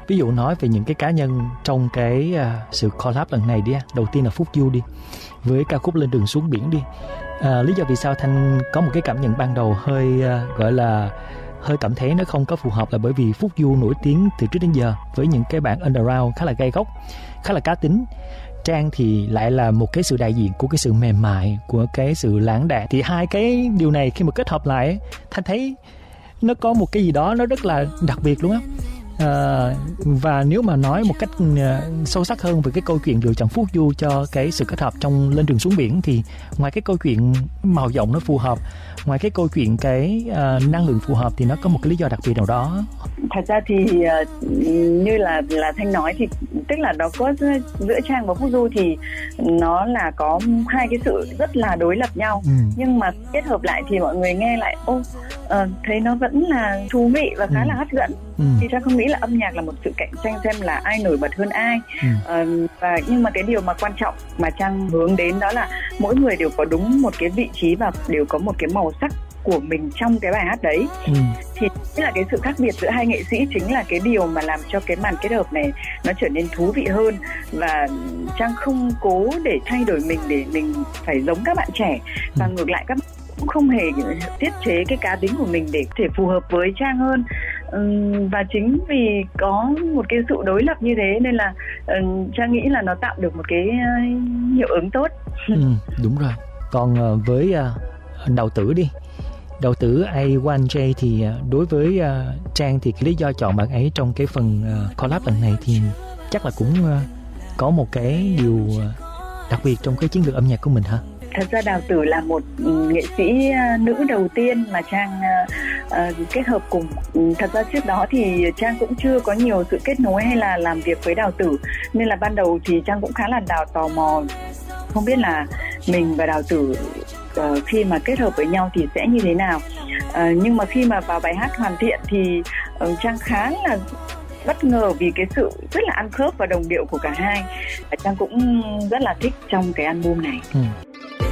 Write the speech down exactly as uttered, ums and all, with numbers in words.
ví dụ nói về những cái cá nhân trong cái uh, sự collab lần này đi. Đầu tiên là Phúc Du đi, với ca khúc Lên Đường Xuống Biển đi. À, lý do vì sao Thanh có một cái cảm nhận ban đầu hơi uh, gọi là hơi cảm thấy nó không có phù hợp là bởi vì Phúc Du nổi tiếng từ trước đến giờ với những cái bản underground khá là gay góc, khá là cá tính. Trang thì lại là một cái sự đại diện của cái sự mềm mại, của cái sự lãng đãng. Thì hai cái điều này khi mà kết hợp lại, Thanh thấy nó có một cái gì đó nó rất là đặc biệt luôn á. À, và nếu mà nói một cách uh, sâu sắc hơn về cái câu chuyện lựa chọn Phúc Du cho cái sự kết hợp trong Lên Đường Xuống Biển, thì ngoài cái câu chuyện màu giọng nó phù hợp, ngoài cái câu chuyện cái uh, năng lượng phù hợp, thì nó có một cái lý do đặc biệt nào đó. Thật ra thì uh, như là là Thanh nói thì tức là nó có giữa Trang và Phúc Du thì nó là có hai cái sự rất là đối lập nhau, ừ. nhưng mà kết hợp lại thì mọi người nghe lại ô uh, thấy nó vẫn là thú vị và khá ừ. là hấp dẫn. ừ. Thì Trang không nghĩ là âm nhạc là một sự cạnh tranh xem là ai nổi bật hơn ai, ừ. uh, và nhưng mà cái điều mà quan trọng mà Trang hướng đến đó là mỗi người đều có đúng một cái vị trí và đều có một cái màu sắc của mình trong cái bài hát đấy. ừ. Thì tức là cái sự khác biệt giữa hai nghệ sĩ chính là cái điều mà làm cho cái màn kết hợp này nó trở nên thú vị hơn. Và Trang không cố để thay đổi mình để mình phải giống các bạn trẻ, và ừ. ngược lại các bạn cũng không hề tiết chế cái cá tính của mình để thể phù hợp với Trang hơn. Uhm, và chính vì có một cái sự đối lập như thế nên là uh, Trang nghĩ là nó tạo được một cái uh, hiệu ứng tốt. ừ, đúng rồi. Còn uh, với uh, Đào Tử đi, Đào Tử A một J thì uh, đối với uh, Trang thì cái lý do chọn bạn ấy trong cái phần uh, collab lần này thì chắc là cũng uh, có một cái điều uh, đặc biệt trong cái chiến lược âm nhạc của mình hả? Thật ra Đào Tử là một nghệ sĩ nữ đầu tiên mà Trang uh, uh, kết hợp cùng. Thật ra trước đó thì Trang cũng chưa có nhiều sự kết nối hay là làm việc với Đào Tử, nên là ban đầu thì Trang cũng khá là đào tò mò không biết là mình và Đào Tử uh, khi mà kết hợp với nhau thì sẽ như thế nào. Uh, nhưng mà khi mà vào bài hát Hoàn Thiện thì uh, Trang khá là bất ngờ vì cái sự rất là ăn khớp và đồng điệu của cả hai. Trang cũng rất là thích trong cái album này. ừ.